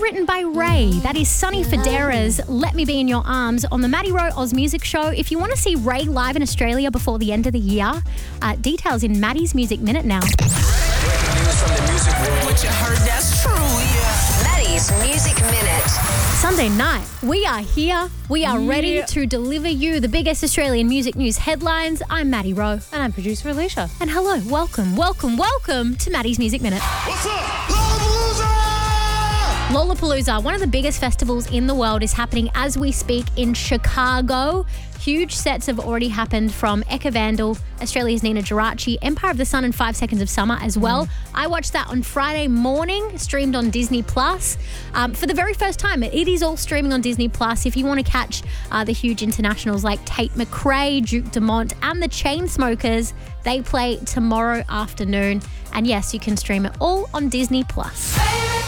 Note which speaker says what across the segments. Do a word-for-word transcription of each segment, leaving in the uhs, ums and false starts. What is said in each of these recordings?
Speaker 1: written by Ray. That is Sonny Fodera's Let Me Be In Your Arms on the Maddie Rowe Oz Music Show. If you want to see Ray live in Australia before the end of the year, uh, details in Maddie's Music Minute now.
Speaker 2: Breaking news from the music world.
Speaker 3: What you heard, that's true, yeah.
Speaker 4: Maddie's Music Minute.
Speaker 1: Sunday night, we are here. We are
Speaker 5: Yeah.
Speaker 1: ready to deliver you the biggest Australian music news headlines. I'm Maddie Rowe.
Speaker 5: And I'm producer Alicia.
Speaker 1: And hello, welcome, welcome, welcome to Maddie's Music Minute.
Speaker 2: What's up? Lollapalooza!
Speaker 1: Lollapalooza, one of the biggest festivals in the world, is happening as we speak in Chicago. Huge sets have already happened from Eka Vandal, Australia's Nina Geraci, Empire of the Sun and Five Seconds of Summer as well. Mm. I watched that on Friday morning, streamed on Disney Plus. Um, for the very first time, it is all streaming on Disney Plus. If you want to catch uh, the huge internationals like Tate McRae, Duke Dumont and the Chainsmokers, they play tomorrow afternoon. And yes, you can stream it all on Disney Plus.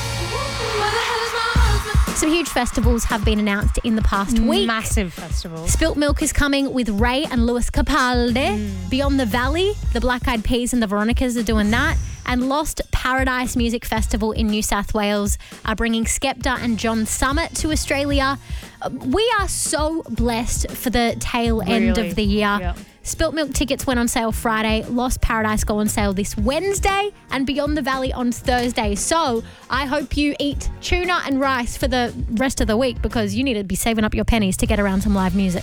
Speaker 1: Some huge festivals have been announced in the past week.
Speaker 5: Massive festivals.
Speaker 1: Spilt Milk is coming with Ray and Lewis Capaldi.
Speaker 5: Mm.
Speaker 1: Beyond the Valley, the Black Eyed Peas and the Veronicas are doing that. And Lost Paradise Music Festival in New South Wales are bringing Skepta and John Summit to Australia. We are so blessed for the tail end
Speaker 5: Really?
Speaker 1: of the year.
Speaker 5: Yep.
Speaker 1: Spilt Milk tickets went on sale Friday. Lost Paradise go on sale this Wednesday, and Beyond the Valley on Thursday. So I hope you eat tuna and rice for the rest of the week, because you need to be saving up your pennies to get around some live music.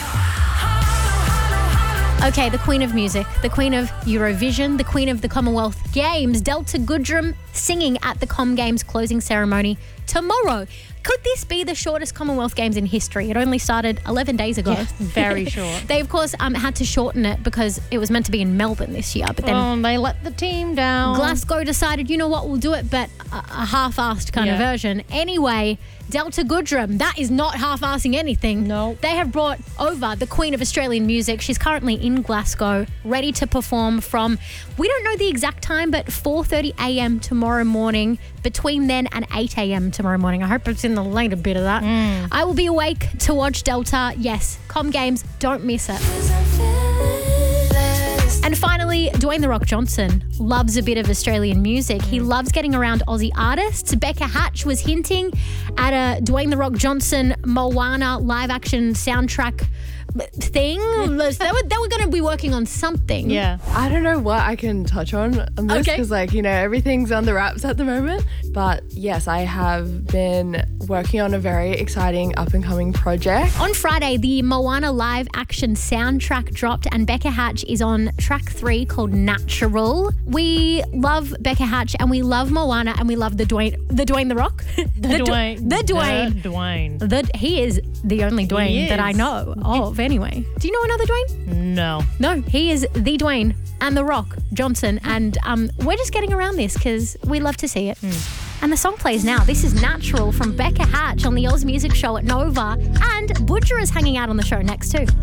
Speaker 1: Okay, the Queen of Music, the Queen of Eurovision, the Queen of the Commonwealth Games, Delta Goodrem, singing at the Com Games closing ceremony tomorrow. Could this be the shortest Commonwealth Games in history? It only started eleven days ago.
Speaker 5: Yes, very short.
Speaker 1: They, of course, um, had to shorten it because it was meant to be in Melbourne this year. But then
Speaker 5: Um, they let the team down.
Speaker 1: Glasgow decided, you know what, we'll do it, but a, a half-assed kind of
Speaker 5: Yeah.
Speaker 1: version. Anyway, Delta Goodrem, that is not half-assing anything.
Speaker 5: No.
Speaker 1: They have brought over the Queen of Australian Music. She's currently in Glasgow, ready to perform from, we don't know the exact time, but four thirty a.m. tomorrow morning. Between then and eight a.m. tomorrow morning. I hope it's in the later bit of that.
Speaker 5: Mm.
Speaker 1: I will be awake to watch Delta. Yes, Com Games, don't miss it. And finally, Dwayne The Rock Johnson loves a bit of Australian music. He loves getting around Aussie artists. Becca Hatch was hinting at a Dwayne The Rock Johnson Moana live action soundtrack thing. they were, they were going to be working on something.
Speaker 5: Yeah.
Speaker 6: I don't know what I can touch on on this
Speaker 1: Okay.
Speaker 6: because, like, you know, everything's on the wraps at the moment. But yes, I have been working on a very exciting up-and-coming project.
Speaker 1: On Friday, the Moana live action soundtrack dropped, and Becca Hatch is on track three called Natural. We love Becca Hatch and we love Moana and we love the Dwayne, the Dwayne The Rock.
Speaker 5: The,
Speaker 1: Du-
Speaker 5: Dwayne.
Speaker 1: The Dwayne.
Speaker 5: The Dwayne.
Speaker 1: The, he is the only Dwayne
Speaker 5: He
Speaker 1: that I
Speaker 5: is.
Speaker 1: know of anyway. Do you know another Dwayne?
Speaker 5: No.
Speaker 1: No, he is the Dwayne and The Rock Johnson, and um, we're just getting around this because we love to see it. And the song plays now. This is Natural from Becca Hatch on the Oz Music Show at Nova, and Butcher is hanging out on the show next too.